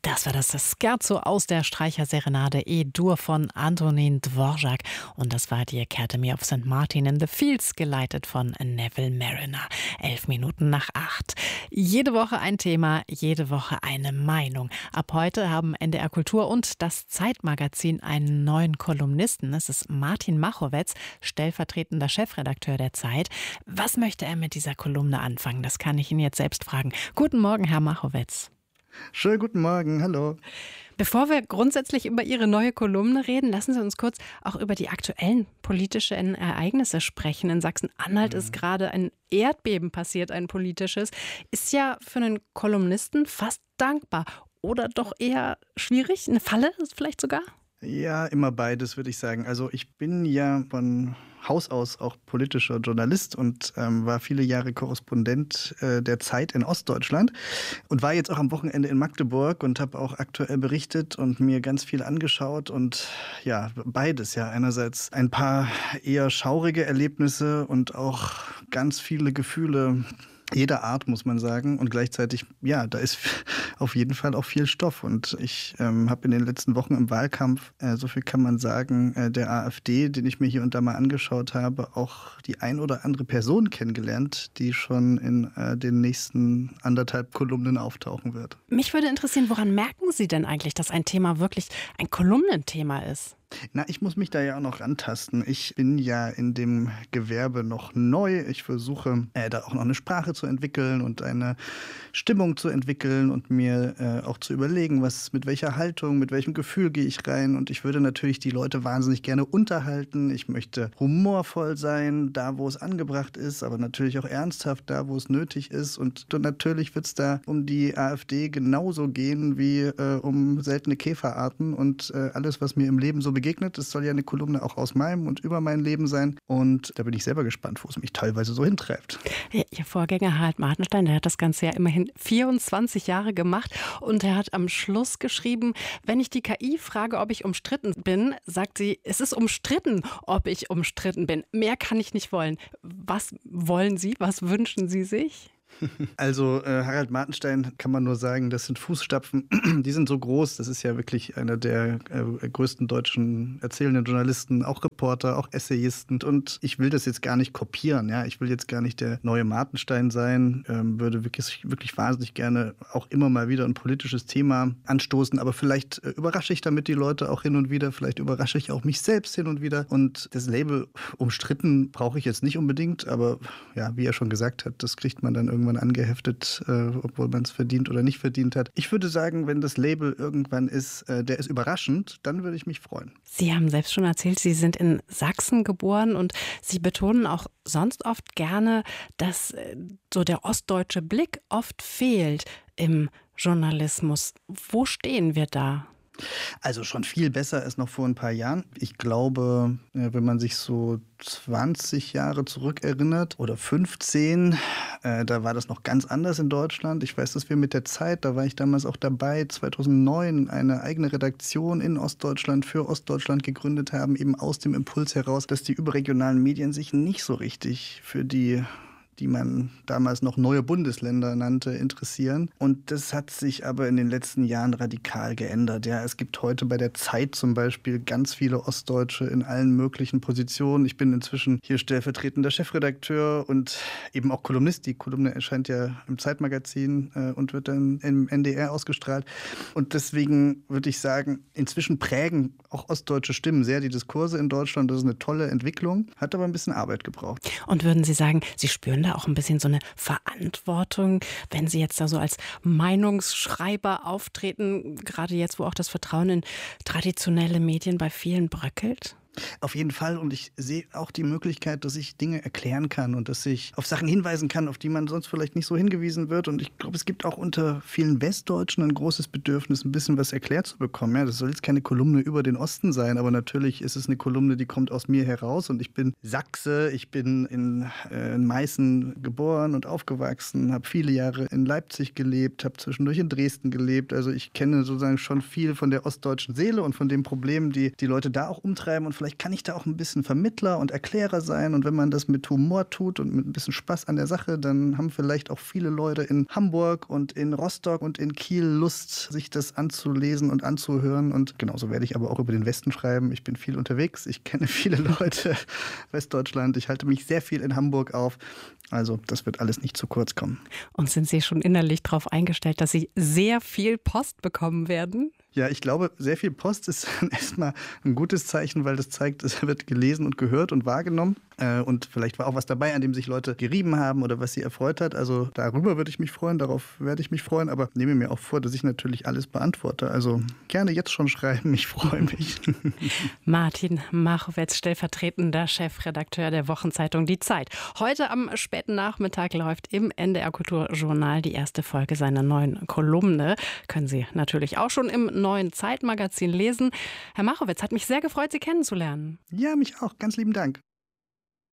Das war das Scherzo aus der Streicherserenade E-Dur von Antonin Dvorak. Und das war die Academy of St. Martin in the Fields, geleitet von Neville Mariner. 7:11. Jede Woche ein Thema, jede Woche eine Meinung. Ab heute haben NDR Kultur und das Zeitmagazin einen neuen Kolumnisten. Es ist Martin Machowetz, stellvertretender Chefredakteur der Zeit. Was möchte er mit dieser Kolumne anfangen? Das kann ich ihn jetzt selbst fragen. Guten Morgen, Herr Machowetz. Schönen guten Morgen, hallo. Bevor wir grundsätzlich über Ihre neue Kolumne reden, lassen Sie uns kurz auch über die aktuellen politischen Ereignisse sprechen. In Sachsen-Anhalt ist gerade ein Erdbeben passiert, ein politisches. Ist ja für einen Kolumnisten fast dankbar oder doch eher schwierig? Eine Falle vielleicht sogar? Ja, immer beides, würde ich sagen. Also ich bin ja von Haus aus auch politischer Journalist und war viele Jahre Korrespondent der Zeit in Ostdeutschland und war jetzt auch am Wochenende in Magdeburg und habe auch aktuell berichtet und mir ganz viel angeschaut und ja, beides ja. Einerseits ein paar eher schaurige Erlebnisse und auch ganz viele Gefühle jeder Art, muss man sagen. Und gleichzeitig, ja, da ist auf jeden Fall auch viel Stoff. Und ich habe in den letzten Wochen im Wahlkampf, so viel kann man sagen, der AfD, den ich mir hier und da mal angeschaut habe, auch die ein oder andere Person kennengelernt, die schon in den nächsten 1,5 Kolumnen auftauchen wird. Mich würde interessieren, woran merken Sie denn eigentlich, dass ein Thema wirklich ein Kolumnenthema ist? Na, ich muss mich da ja auch noch rantasten. Ich bin ja in dem Gewerbe noch neu. Ich versuche da auch noch eine Sprache zu entwickeln und eine Stimmung zu entwickeln und mir auch zu überlegen, mit welcher Haltung, mit welchem Gefühl gehe ich rein. Und ich würde natürlich die Leute wahnsinnig gerne unterhalten. Ich möchte humorvoll sein, da wo es angebracht ist, aber natürlich auch ernsthaft, da wo es nötig ist. Und natürlich wird es da um die AfD genauso gehen wie um seltene Käferarten und alles, was mir im Leben so begegnet. Es soll ja eine Kolumne auch aus meinem und über mein Leben sein. Und da bin ich selber gespannt, wo es mich teilweise so hintreibt. Ihr Vorgänger Harald Martenstein, der hat das Ganze ja immerhin 24 Jahre gemacht. Und er hat am Schluss geschrieben, wenn ich die KI frage, ob ich umstritten bin, sagt sie, es ist umstritten, ob ich umstritten bin. Mehr kann ich nicht wollen. Was wollen Sie? Was wünschen Sie sich? Also Harald Martenstein kann man nur sagen, das sind Fußstapfen, die sind so groß, das ist ja wirklich einer der größten deutschen erzählenden Journalisten, auch Reporter, auch Essayisten und ich will das jetzt gar nicht kopieren, ja, ich will jetzt gar nicht der neue Martenstein sein, würde wirklich wahnsinnig gerne auch immer mal wieder ein politisches Thema anstoßen, aber vielleicht überrasche ich damit die Leute auch hin und wieder, vielleicht überrasche ich auch mich selbst hin und wieder und das Label umstritten brauche ich jetzt nicht unbedingt, aber ja, wie er schon gesagt hat, das kriegt man dann irgendwann angeheftet, obwohl man es verdient oder nicht verdient hat. Ich würde sagen, wenn das Label irgendwann ist, der ist überraschend, dann würde ich mich freuen. Sie haben selbst schon erzählt, Sie sind in Sachsen geboren und Sie betonen auch sonst oft gerne, dass so der ostdeutsche Blick oft fehlt im Journalismus. Wo stehen wir da? Also schon viel besser als noch vor ein paar Jahren. Ich glaube, wenn man sich so 20 Jahre zurückerinnert oder 15, da war das noch ganz anders in Deutschland. Ich weiß, dass wir mit der Zeit, da war ich damals auch dabei, 2009 eine eigene Redaktion in Ostdeutschland für Ostdeutschland gegründet haben, eben aus dem Impuls heraus, dass die überregionalen Medien sich nicht so richtig für die man damals noch neue Bundesländer nannte, interessieren. Und das hat sich aber in den letzten Jahren radikal geändert. Ja, es gibt heute bei der Zeit zum Beispiel ganz viele Ostdeutsche in allen möglichen Positionen. Ich bin inzwischen hier stellvertretender Chefredakteur und eben auch Kolumnist. Die Kolumne erscheint ja im Zeitmagazin und wird dann im NDR ausgestrahlt. Und deswegen würde ich sagen, inzwischen prägen auch ostdeutsche Stimmen sehr die Diskurse in Deutschland. Das ist eine tolle Entwicklung, hat aber ein bisschen Arbeit gebraucht. Und würden Sie sagen, Sie spüren da auch ein bisschen so eine Verantwortung, wenn Sie jetzt da so als Meinungsschreiber auftreten, gerade jetzt, wo auch das Vertrauen in traditionelle Medien bei vielen bröckelt? Auf jeden Fall. Und ich sehe auch die Möglichkeit, dass ich Dinge erklären kann und dass ich auf Sachen hinweisen kann, auf die man sonst vielleicht nicht so hingewiesen wird. Und ich glaube, es gibt auch unter vielen Westdeutschen ein großes Bedürfnis, ein bisschen was erklärt zu bekommen. Ja, das soll jetzt keine Kolumne über den Osten sein, aber natürlich ist es eine Kolumne, die kommt aus mir heraus. Und ich bin Sachse, ich bin in Meißen geboren und aufgewachsen, habe viele Jahre in Leipzig gelebt, habe zwischendurch in Dresden gelebt. Also ich kenne sozusagen schon viel von der ostdeutschen Seele und von den Problemen, die die Leute da auch umtreiben und vielleicht kann ich da auch ein bisschen Vermittler und Erklärer sein. Und wenn man das mit Humor tut und mit ein bisschen Spaß an der Sache, dann haben vielleicht auch viele Leute in Hamburg und in Rostock und in Kiel Lust, sich das anzulesen und anzuhören. Und genauso werde ich aber auch über den Westen schreiben. Ich bin viel unterwegs, ich kenne viele Leute, Westdeutschland. Ich halte mich sehr viel in Hamburg auf. Also das wird alles nicht zu kurz kommen. Und sind Sie schon innerlich darauf eingestellt, dass Sie sehr viel Post bekommen werden? Ja, ich glaube, sehr viel Post ist erstmal ein gutes Zeichen, weil das zeigt, es wird gelesen und gehört und wahrgenommen. Und vielleicht war auch was dabei, an dem sich Leute gerieben haben oder was sie erfreut hat. Also darüber würde ich mich freuen, darauf werde ich mich freuen. Aber nehme mir auch vor, dass ich natürlich alles beantworte. Also gerne jetzt schon schreiben, ich freue mich. Martin Machowetz, stellvertretender Chefredakteur der Wochenzeitung Die Zeit. Heute am späten Nachmittag läuft im NDR Kulturjournal die erste Folge seiner neuen Kolumne. Können Sie natürlich auch schon im neuen Zeitmagazin lesen. Herr Machowetz, hat mich sehr gefreut, Sie kennenzulernen. Ja, mich auch. Ganz lieben Dank.